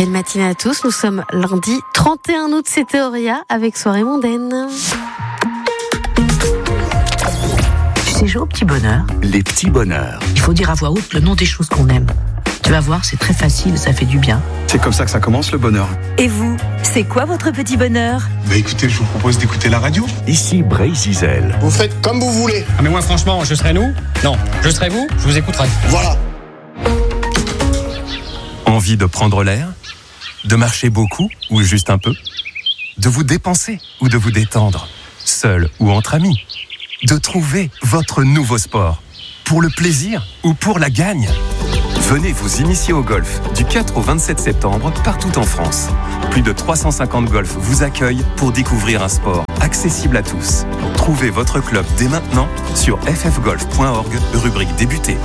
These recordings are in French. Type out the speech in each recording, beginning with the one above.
Belle matinée à tous, nous sommes lundi 31 août, c'est Théoria avec Soirée Mondaine. Tu sais jouer au petit bonheur? Les petits bonheurs. Il faut dire à voix haute le nom des choses qu'on aime. Tu vas voir, c'est très facile, ça fait du bien. C'est comme ça que ça commence le bonheur. Et vous, c'est quoi votre petit bonheur? Écoutez, je vous propose d'écouter la radio. Ici Bray-Zizel. Vous faites comme vous voulez. Ah mais moi franchement, je serai nous? Non, je serai vous, je vous écouterai. Voilà. Envie de prendre l'air? De marcher beaucoup ou juste un peu? De vous dépenser ou de vous détendre? Seul ou entre amis? De trouver votre nouveau sport? Pour le plaisir ou pour la gagne? Venez vous initier au golf du 4 au 27 septembre partout en France. Plus de 350 golfs vous accueillent pour découvrir un sport accessible à tous. Trouvez votre club dès maintenant sur ffgolf.org, rubrique débuter.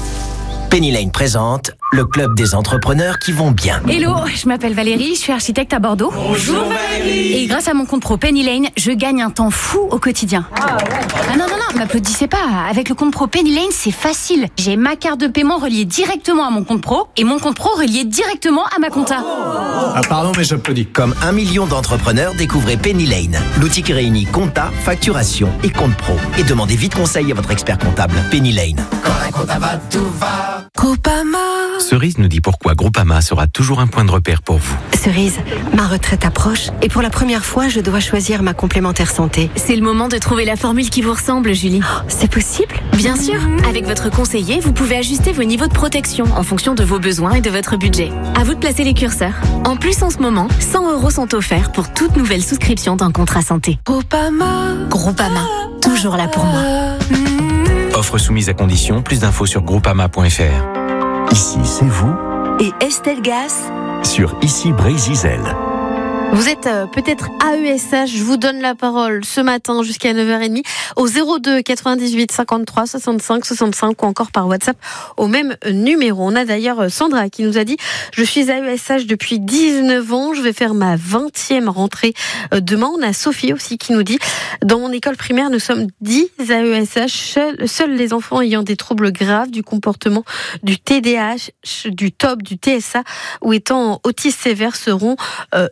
Penny Lane présente le club des entrepreneurs qui vont bien. Hello, je m'appelle Valérie, je suis architecte à Bordeaux. Bonjour Valérie. Et grâce à mon compte pro Penny Lane, je gagne un temps fou au quotidien. Ah non, m'applaudissez pas. Avec le compte pro Penny Lane, c'est facile. J'ai ma carte de paiement reliée directement à mon compte pro et mon compte pro relié directement à ma compta. Ah pardon, mais j'applaudis. Comme 1 million d'entrepreneurs, découvrez Penny Lane. L'outil qui réunit compta, facturation et compte pro. Et demandez vite conseil à votre expert comptable. Penny Lane. Quand un compta va, tout va. Groupama. Cerise nous dit pourquoi Groupama sera toujours un point de repère pour vous. Cerise, ma retraite approche et pour la première fois, je dois choisir ma complémentaire santé. C'est le moment de trouver la formule qui vous ressemble, Julie. Oh, c'est possible? Bien sûr. Avec votre conseiller, vous pouvez ajuster vos niveaux de protection en fonction de vos besoins et de votre budget. À vous de placer les curseurs. En plus, en ce moment, 100 € sont offerts pour toute nouvelle souscription d'un contrat santé. Groupama. Groupama, toujours là pour moi. Offre soumise à condition, plus d'infos sur groupama.fr. Ici, c'est vous Et Estelle Gas sur Ici Bray-Zizel. Vous êtes peut-être AESH, je vous donne la parole ce matin jusqu'à 9h30 au 02 98 53 65 65 ou encore par WhatsApp au même numéro. On a d'ailleurs Sandra qui nous a dit « Je suis AESH depuis 19 ans, je vais faire ma 20e rentrée demain ». On a Sophie aussi qui nous dit « Dans mon école primaire, nous sommes 10 AESH, seuls les enfants ayant des troubles graves du comportement, du TDAH, du TOP, du TSA ou étant autistes sévères seront suivis ».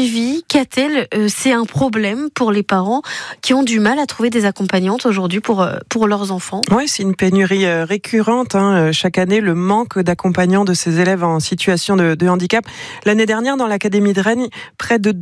Qu'a-t-elle, c'est un problème pour les parents qui ont du mal à trouver des accompagnantes aujourd'hui pour leurs enfants. Oui, c'est une pénurie récurrente. Chaque année, le manque d'accompagnants de ces élèves en situation de handicap. L'année dernière, dans l'Académie de Rennes, près de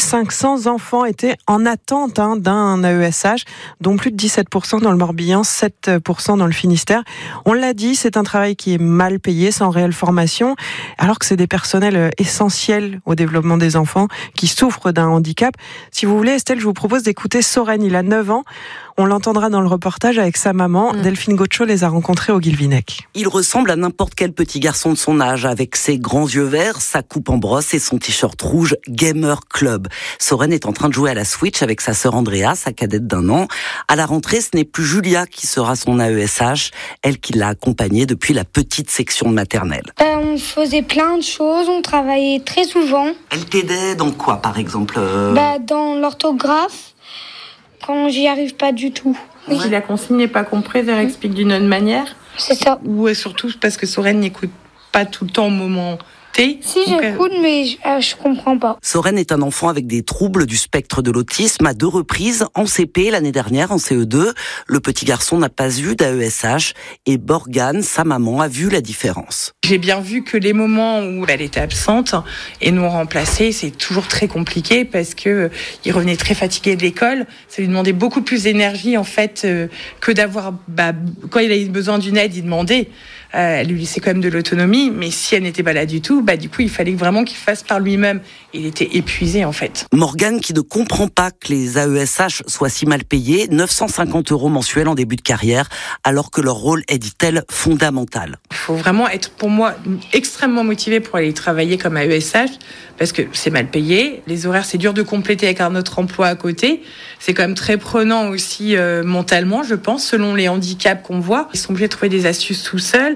2500 enfants étaient en attente d'un AESH, dont plus de 17% dans le Morbihan, 7% dans le Finistère. On l'a dit, c'est un travail qui est mal payé, sans réelle formation, alors que c'est des personnels essentiels au développement des enfants qui souffrent d'un handicap. Si vous voulez, Estelle, je vous propose d'écouter Soren, il a 9 ans. On l'entendra dans le reportage avec sa maman. Delphine Gaucho les a rencontrés au Guilvinec. Il ressemble à n'importe quel petit garçon de son âge, avec ses grands yeux verts, sa coupe en brosse et son t-shirt rouge Gamer Club. Soren est en train de jouer à la Switch avec sa sœur Andrea, sa cadette d'1 an. À la rentrée, ce n'est plus Julia qui sera son AESH, elle qui l'a accompagnée depuis la petite section de maternelle. On faisait plein de choses, on travaillait très souvent. Elle t'aidait dans quoi, par exemple Dans l'orthographe, quand j'y arrive pas du tout. Oui. Si la consigne n'est pas comprise, elle explique d'une autre manière. C'est ça. Ou surtout parce que Soren n'écoute pas tout le temps au moment T. Si, j'écoute, mais je comprends pas. Soren est un enfant avec des troubles du spectre de l'autisme à 2 reprises, en CP l'année dernière, en CE2. Le petit garçon n'a pas eu d'AESH et Borgane, sa maman, a vu la différence. J'ai bien vu que les moments où elle était absente et nous remplacer, c'est toujours très compliqué parce que il revenait très fatigué de l'école. Ça lui demandait beaucoup plus d'énergie en fait que d'avoir. Quand il a besoin d'une aide, il demandait. Elle lui laissait quand même de l'autonomie, mais si elle n'était pas là du tout, du coup, il fallait vraiment qu'il fasse par lui-même. Il était épuisé, en fait. Morgane, qui ne comprend pas que les AESH soient si mal payés, 950 € mensuels en début de carrière, alors que leur rôle est, dit-elle, fondamental. Il faut vraiment être, pour moi, extrêmement motivé pour aller travailler comme AESH, parce que c'est mal payé. Les horaires, c'est dur de compléter avec un autre emploi à côté. C'est quand même très prenant aussi mentalement, je pense, selon les handicaps qu'on voit. Ils sont obligés de trouver des astuces tout seuls.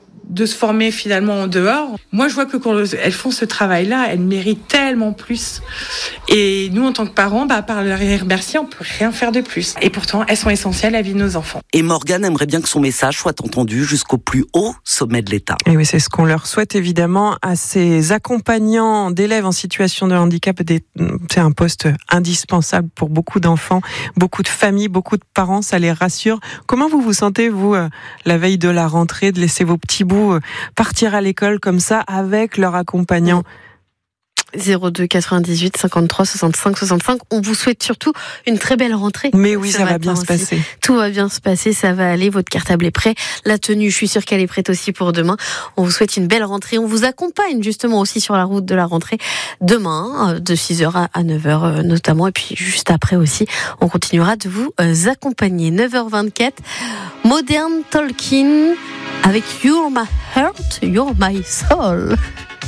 de se former finalement en dehors. Moi, je vois que quand elles font ce travail-là, elles méritent tellement plus. Et nous, en tant que parents, par leur remercier, on peut rien faire de plus. Et pourtant, elles sont essentielles à la vie de nos enfants. Et Morgane aimerait bien que son message soit entendu jusqu'au plus haut sommet de l'État. Et oui, c'est ce qu'on leur souhaite évidemment à ces accompagnants d'élèves en situation de handicap. C'est un poste indispensable pour beaucoup d'enfants, beaucoup de familles, beaucoup de parents, ça les rassure. Comment vous vous sentez, vous, la veille de la rentrée, de laisser vos petits bouts partir à l'école comme ça avec leur accompagnant? 02 98 53 65 65. On vous souhaite surtout une très belle rentrée. Mais oui, ça va bien se passer. Tout va bien se passer, ça va aller. Votre cartable est prêt. La tenue, je suis sûre qu'elle est prête aussi pour demain. On vous souhaite une belle rentrée. On vous accompagne justement aussi sur la route de la rentrée demain, de 6h à 9h notamment. Et puis juste après aussi, on continuera de vous accompagner. 9h24, Modern Talking avec You're My Heart, You're My Soul.